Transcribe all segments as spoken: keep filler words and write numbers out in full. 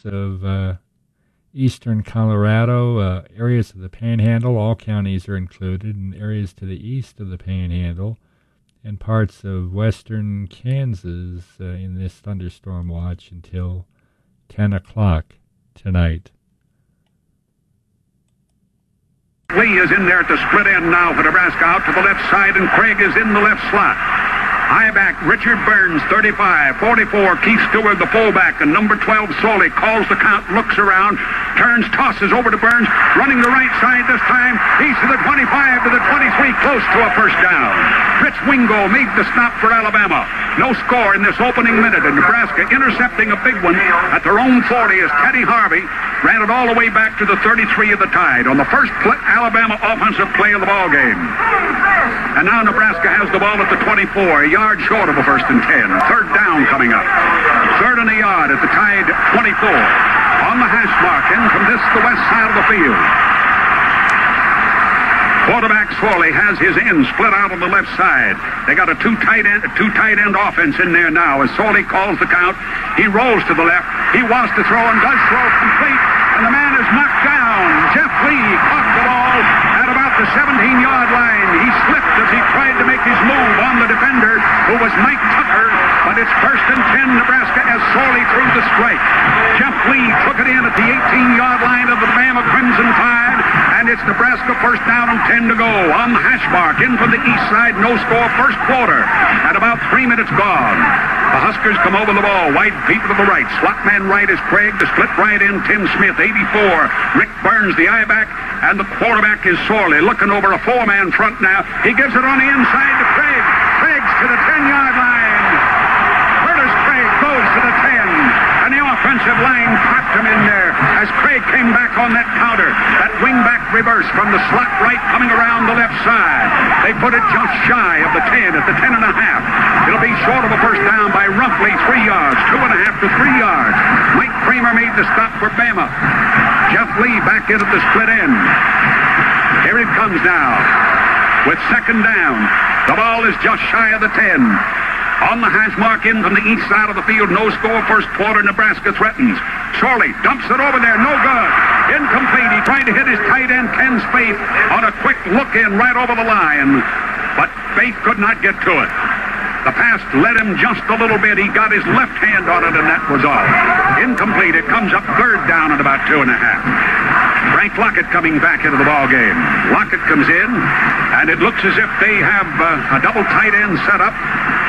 of uh, eastern Colorado, uh, areas of the Panhandle, all counties are included, and areas to the east of the Panhandle, and parts of western Kansas uh, in this thunderstorm watch until ten o'clock tonight. Lee is in there at the split end now for Nebraska, out to the left side, and Craig is in the left slot. High back, Richard Burns, thirty-five, forty-four, Keith Stewart, the fullback, and number twelve, Soley, calls the count, looks around, turns, tosses over to Burns, running the right side this time. He's to the twenty-five, to the twenty-three, close to a first down. Rich Wingo made the stop for Alabama. No score in this opening minute, and Nebraska intercepting a big one at their own forty as Teddy Harvey ran it all the way back to the thirty-three of the Tide on the first play, Alabama offensive play of the ball game. And now Nebraska has the ball at the twenty-four, a yard short of a first and ten. Third down coming up. Third and a yard at the Tide twenty-four. On the hash mark, in from this, the west side of the field. Quarterback Swoley has his end split out on the left side. They got a two tight end, two tight end offense in there now. As Swoley calls the count, he rolls to the left. He wants to throw and does throw complete, and the man is knocked down. Jeff Lee caught the ball at about the seventeen-yard line. He slipped as he tried to make his move on the defender, who was Mike Tucker. But it's first and ten, Nebraska, as Swoley threw the strike. Jeff Lee took it in at the eighteen-yard line of the Bama Crimson Tide, and it's Nebraska first down and ten to go. On the hash mark, in from the east side, no score, first quarter, at about three minutes gone. The Huskers come over the ball, wide feet to the right. Slot man right is Craig, the split right end, Tim Smith, eighty-four. Rick Burns, the I-back, and the quarterback is Sorley, looking over a four-man front now. He gives it on the inside to Craig. Craig's to the ten-yard line. Curtis Craig goes to the ten, and the offensive line popped him in there as Craig came back on that counter. That wing-back reverse from the slot right coming around the left side. They put it just shy of the ten at the ten and a half. It'll be short of a first down by roughly three yards, two and a half to three yards. Mike Kramer made the stop for Bama. Jeff Lee back in at the split end. Here it comes now with second down. The ball is just shy of the ten. On the hash mark, in from the east side of the field, no score, first quarter, Nebraska threatens. Sorley dumps it over there, no good. Incomplete. He tried to hit his tight end, Ken Spaeth, on a quick look-in right over the line, but Spaeth could not get to it. The pass led him just a little bit. He got his left hand on it, and that was all. Incomplete. It comes up third down at about two and a half. Frank Lockett coming back into the ball game. Lockett comes in, and it looks as if they have uh, a double tight end set up.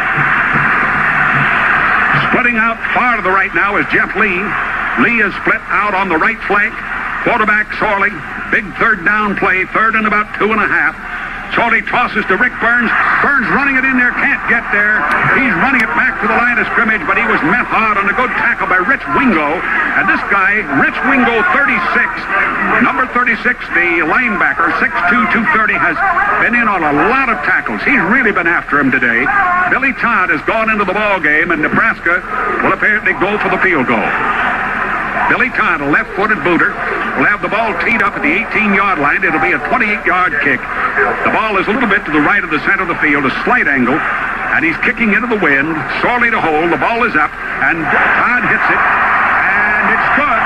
Splitting out far to the right now is Jeff Lee. Lee is split out on the right flank. Quarterback Sorley. Big third down play. Third and about two and a half. Sorley tosses to Rick Burns. Burns running it in there, can't get there. He's running it back to the line of scrimmage, but he was met hard on a good tackle by Rich Wingo. And this guy, Rich Wingo, thirty-six, number thirty-six, the linebacker, six two, two thirty, has been in on a lot of tackles. He's really been after him today. Billy Todd has gone into the ball game, and Nebraska will apparently go for the field goal. Billy Todd, a left-footed booter, will have the ball teed up at the eighteen-yard line. It'll be a twenty-eight-yard kick. The ball is a little bit to the right of the center of the field, a slight angle, and he's kicking into the wind. Sorley to hold. The ball is up, and Todd hits it, and it's good.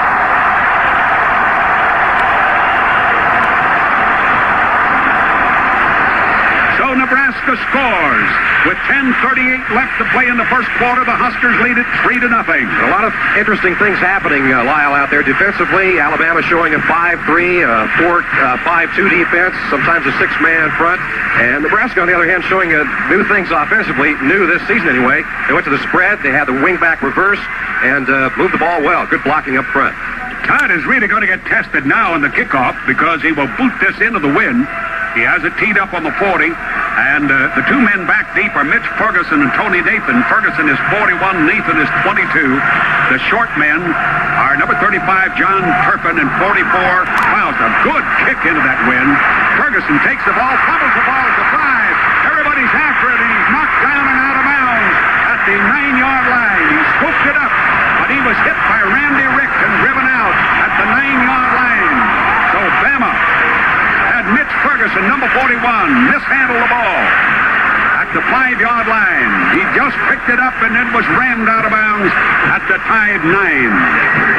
So Nebraska scores. With ten thirty-eight left to play in the first quarter, the Huskers lead it three to nothing. A lot of interesting things happening, uh, Lyle, out there. Defensively, Alabama showing a five three, uh, four five two defense, sometimes a six-man front. And Nebraska, on the other hand, showing uh, new things offensively, new this season anyway. They went to the spread, they had the wing-back reverse, and uh, moved the ball well. Good blocking up front. Todd is really going to get tested now in the kickoff because he will boot this into the wind. He has it teed up on the forty, and uh, the two men back deep are Mitch Ferguson and Tony Nathan. Ferguson is forty-one, Nathan is twenty-two. The short men are number thirty-five, John Turpin, and forty-four, Klaus. A good kick into that wind. Ferguson takes the ball, fumbles the ball at the five. Everybody's after it, and he's knocked down and out of bounds at the nine-yard line. He scooped it up, but he was hit by Randy Rick and driven out at the nine-yard line. So Bama had Mitch Ferguson, number forty-one, mishandled the ball at the five-yard line. He just picked it up and then was rammed out of bounds at the Tide nine.